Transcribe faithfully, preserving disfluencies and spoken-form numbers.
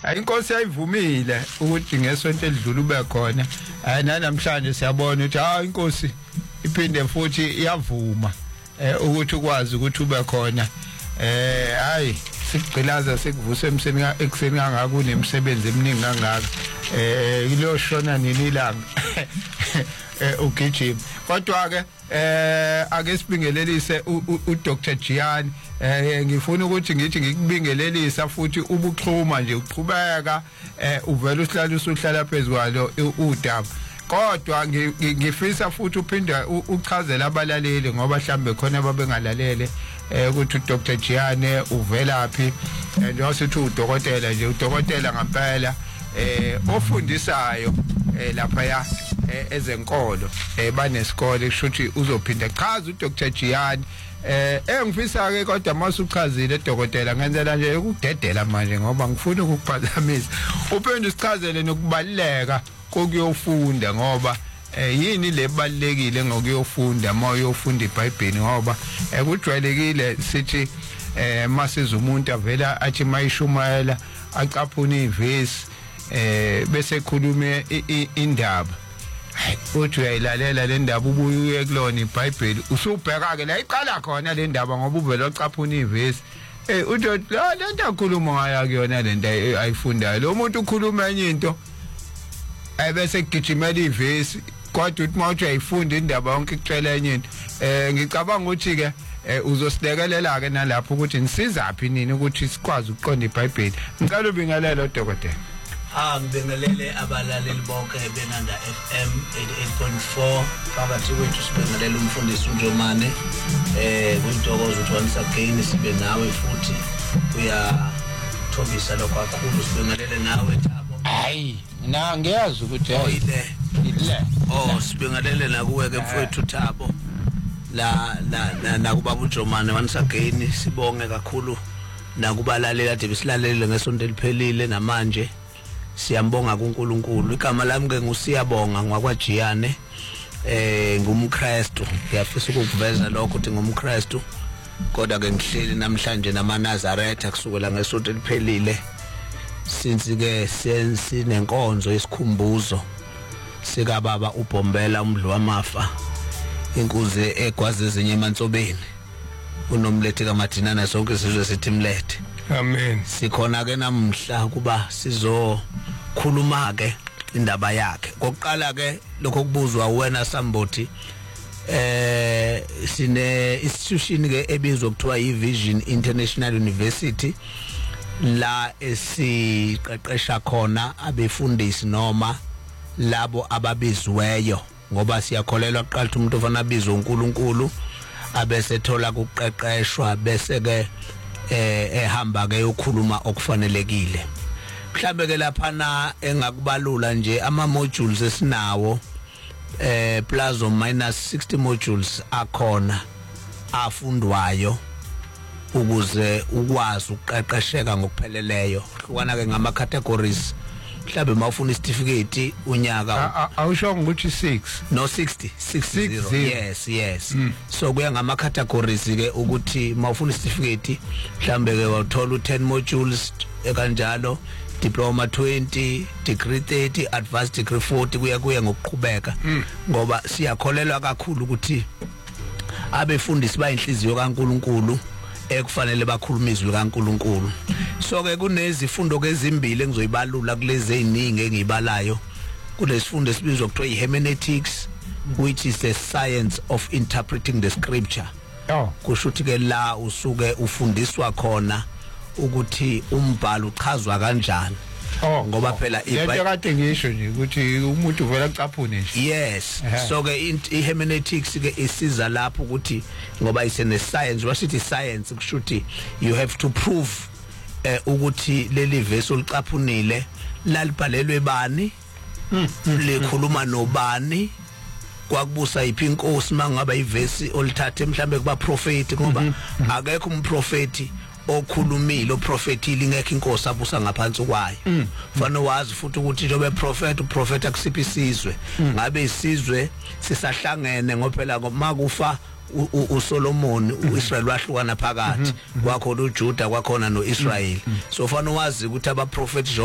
inkosi ayivumile ukuthi ngesonto elidlula ube khona nanamhlanje siyabona ukuthi ha inkosi iphinde futhi iyavuma ukuthi ukwazi ukuthi ube khona eh hayi sigqilaza sekuvuse emseni ekseni kangaka unemsebenzi eminingi kangaka eh ilo shona nini ilanga eh ugijima kodwa ke eh ake sibingelelise uDr Giani eh ngifuna ukuthi ngithi ngikubingelelisa futhi ubuxhuma nje uqhubeka eh uvela usihlala usuhlala phezulu udaba kodwa ngifisa futhi uphinda uchazela abalaleli ngoba mhlambe khona babengalalele ukuthi uDr Giani uvelaphi njengoba sithi udokotela nje udokotela ngempela eh ofundisayo lapha ya ezenkolo banesikole kushuthi uzophinda chaza uDr Giani eh engifisa ke kodwa masuchazile dokotela ngenzela nje ukudedela manje ngoba ngifuna ukukuphazamisa uphinde usichazele nokubaleka kokuyofunda ngoba yini lebalekile ngokuyofunda mawuyofunda iBhayibheli ngoba ekujwayelekile sithi eh masiza umuntu avela athi mayishumayela acaphuna ivesi eh bese khulume indaba uthi uyayilalela le ndaba ubuye uye kulona iBhayibheli usubheka ke la iqala khona le ndaba ngoba uvela ucaphuna ivesi eh uthi le nto akhuluma ngayo kuyona le nto ayifundayo lo muntu ukhuluma enye into ayibese gijimela ivesi kodwa uthi mawuthi ayifunda indaba yonke icela enye into eh ngicabanga ukuthi ke uzosilekelela ke nalapho ukuthi nisizaphi nini ukuthi sikwazi ukuqonda iBhayibheli ngicela ubingelele dokotela. Ah ngibingelele abalaleli bonke benanda F M eighty-eight point four phakathi kwethu sibingelele umfundisi uNjomane eh kuyintokozo ukuthi once again sibe nawe futhi uyathobisa lokho kakhulu sibingelele nawe Thabo. Hayi na ngiyazi ukuthi ile ile oh sibingelele nakuwe ke mfowethu Thabo la la nakubaba uNjomane once again sibonge kakhulu nakubalaleli ade bisilalele ngesonto eliphelile namanje siyambonga kuNkulunkulu igama lami ke ngusiyabonga ngwakwaGiyane eh ngumKristu ngiyafisa ukuveza lokho ukuthi ngumKristu kodwa ke ngihleli namhlanje namaNazaretha kusukela ngesonto eliphelile since ke sinenkonzo yesikhumbuzo sika baba uBombela umdlu wamafa inkuze egwaze ezinye eMantsobeni unomlethe kaMadinana sonke sizwe sithi mlethe. Amen. Sikhona ke namhla kuba sizo khuluma ke indaba yakhe. Kokuqala ke lokho kubuzwa wena Sambothi eh sine institution ke ebizwa kuthiwa iVision International University la esiqeqesha khona abefundisi noma labo ababizweyo ngoba siyakholelwa kuqala umuntu ofana abizwe uNkulunkulu abese thola ukuqeqeshwa bese ke eh ehamba ke yokhuluma okufanelekile mhlambe ke lapha na engakubalula nje ama modules esinawo eh plus or minus sixty modules akhona afundwayo ukuze ukwazi ukuqeqesheka ngokupheleleyo hlukana ke ngama categories mhlambe mawufuna certificate unyaka awusho ukuthi six no sixty sixty yes yes mm. So kuya ngama categories ke ukuthi mawufuna certificate mhlambe ke wathola u ten modules ekanjalo diploma twenty degree thirty advanced degree forty kuya kuya ngokuqhubeka mm. Ngoba siyakholelwa kakhulu ukuthi abefundisi bayinhliziyo kaNkuluNkulu ekufanele bakhuluma izwi kaNkuluNkulu. So ke kunezifundo kezimbili engizoyibalula kulezi eziningi engibalayo kulesifundo esibizwa kuthiwa ihermeneutics which is the science of interpreting the scripture. Oh kusho ukuthi ke la usuke ufundiswa khona ukuthi umbhalo uchazwa kanjani. Oh ngoba phela into kade ngisho nje ukuthi umuntu uvela acaphune nje. Yes. So ke ihermeneutics ke isiza lapho ukuthi ngoba isene science wasithi science kushuthi you have to prove eh ukuthi leli verse olicaphunile lalibhalelwe bani likhuluma nobani kwakubusa iphi inkosi mangaba iverse olithathe mhlambe kuba prophet ngoba akekho umprofeti okhulumile oprofetile ingekho inkosi abusa ngaphansi kwayo fanele wazi futhi ukuthi njobe prophet uprofet akusiphi isizwe ngabe isizwe sisahlangene ngophela makufa uSolomon uIsrael wahlukana phakathi kwakhona uJuda kwakhona noIsrael so fanele wazi ukuthi abaprofeti